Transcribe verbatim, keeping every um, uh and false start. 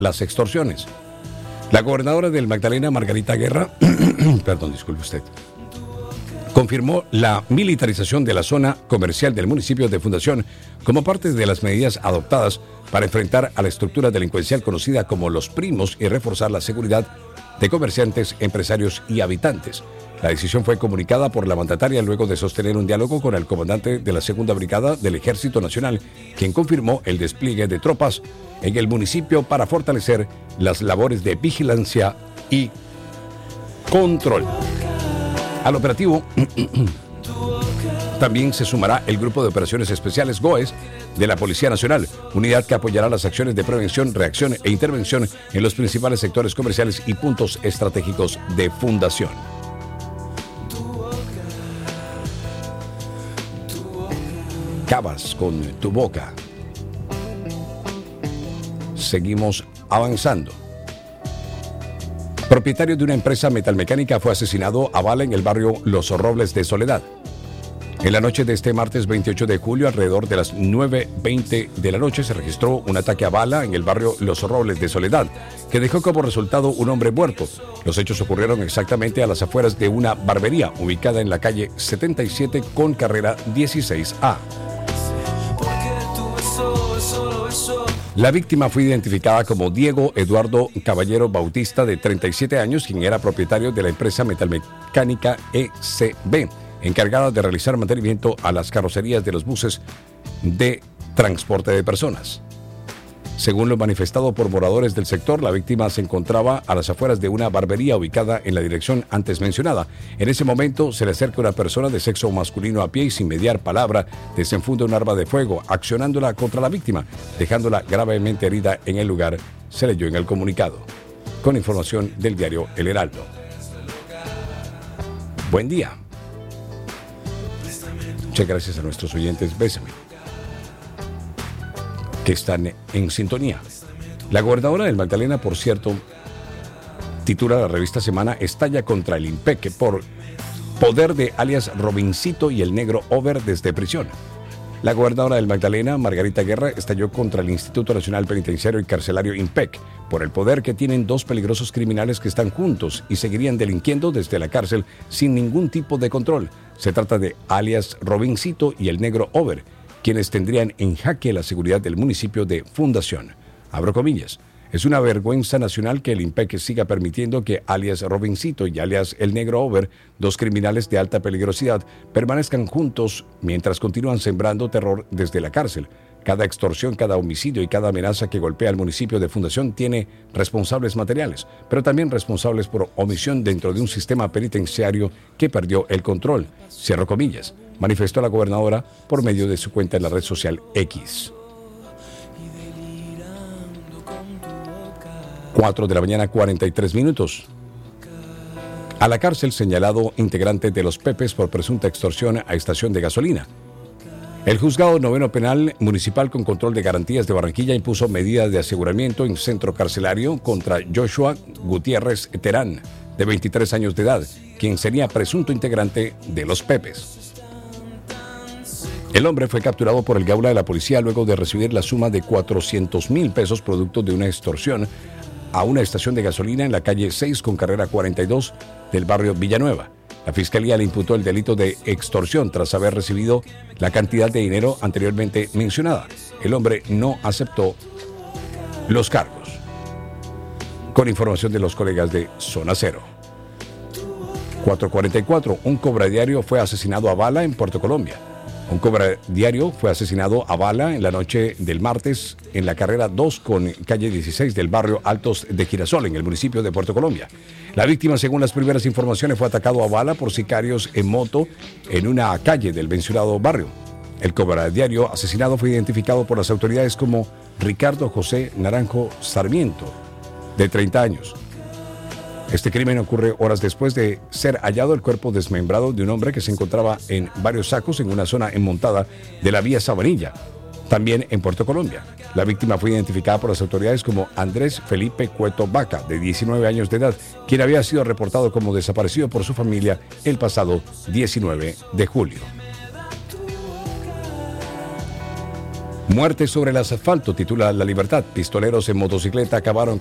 las extorsiones. La gobernadora del Magdalena, Margarita Guerra, perdón, disculpe usted, confirmó la militarización de la zona comercial del municipio de Fundación como parte de las medidas adoptadas para enfrentar a la estructura delincuencial conocida como Los Primos y reforzar la seguridad de comerciantes, empresarios y habitantes. La decisión fue comunicada por la mandataria luego de sostener un diálogo con el comandante de la Segunda Brigada del Ejército Nacional, quien confirmó el despliegue de tropas en el municipio para fortalecer las labores de vigilancia y control. Al operativo también se sumará el Grupo de Operaciones Especiales GOES de la Policía Nacional, unidad que apoyará las acciones de prevención, reacción e intervención en los principales sectores comerciales y puntos estratégicos de Fundación. Acabas con tu boca. Seguimos avanzando. Propietario de una empresa metalmecánica fue asesinado a bala en el barrio Los Robles de Soledad. En la noche de este martes veintiocho de julio, alrededor de las nueve veinte de la noche, se registró un ataque a bala en el barrio Los Robles de Soledad, que dejó como resultado un hombre muerto. Los hechos ocurrieron exactamente a las afueras de una barbería ubicada en la calle setenta y siete con carrera dieciséis A. La víctima fue identificada como Diego Eduardo Caballero Bautista, de treinta y siete años, quien era propietario de la empresa metalmecánica E C B, encargada de realizar mantenimiento a las carrocerías de los buses de transporte de personas. Según lo manifestado por moradores del sector, la víctima se encontraba a las afueras de una barbería ubicada en la dirección antes mencionada. En ese momento se le acerca una persona de sexo masculino a pie y, sin mediar palabra, desenfunda un arma de fuego, accionándola contra la víctima, dejándola gravemente herida en el lugar, se leyó en el comunicado. Con información del diario El Heraldo. Buen día. Muchas gracias a nuestros oyentes. Bésame, que están en sintonía. La gobernadora del Magdalena, por cierto, titula la revista Semana, estalla contra el IMPEC por poder de alias Robincito y el negro Over desde prisión. La gobernadora del Magdalena, Margarita Guerra, estalló contra el Instituto Nacional Penitenciario y Carcelario IMPEC por el poder que tienen dos peligrosos criminales que están juntos y seguirían delinquiendo desde la cárcel sin ningún tipo de control. Se trata de alias Robincito y el negro Over, quienes tendrían en jaque la seguridad del municipio de Fundación. Abro comillas. Es una vergüenza nacional que el IMPEC siga permitiendo que alias Robincito y alias el negro Over, dos criminales de alta peligrosidad, permanezcan juntos mientras continúan sembrando terror desde la cárcel. Cada extorsión, cada homicidio y cada amenaza que golpea al municipio de Fundación tiene responsables materiales, pero también responsables por omisión dentro de un sistema penitenciario que perdió el control. Cierro comillas. Manifestó la gobernadora por medio de su cuenta en la red social X. cuatro de la mañana, cuarenta y tres minutos. A la cárcel señalado integrante de los Pepes por presunta extorsión a estación de gasolina. El juzgado noveno penal municipal con control de garantías de Barranquilla impuso medidas de aseguramiento en centro carcelario contra Joshua Gutiérrez Terán, de veintitrés años de edad, quien sería presunto integrante de los Pepes. El hombre fue capturado por el Gaula de la policía luego de recibir la suma de cuatrocientos mil pesos producto de una extorsión a una estación de gasolina en la calle seis con carrera cuarenta y dos del barrio Villanueva. La fiscalía le imputó el delito de extorsión tras haber recibido la cantidad de dinero anteriormente mencionada. El hombre no aceptó los cargos. Con información de los colegas de Zona Cero. cuatro cuarenta y cuatro. Un cobradiario fue asesinado a bala en Puerto Colombia. Un cobradiario fue asesinado a bala en la noche del martes en la carrera dos con calle dieciséis del barrio Altos de Girasol, en el municipio de Puerto Colombia. La víctima, según las primeras informaciones, fue atacado a bala por sicarios en moto en una calle del mencionado barrio. El cobradiario asesinado fue identificado por las autoridades como Ricardo José Naranjo Sarmiento, de treinta años. Este crimen ocurre horas después de ser hallado el cuerpo desmembrado de un hombre que se encontraba en varios sacos en una zona enmontada de la vía Sabanilla, también en Puerto Colombia. La víctima fue identificada por las autoridades como Andrés Felipe Cueto Vaca, de diecinueve años de edad, quien había sido reportado como desaparecido por su familia el pasado diecinueve de julio. Muerte sobre el asfalto, titula La Libertad. Pistoleros en motocicleta acabaron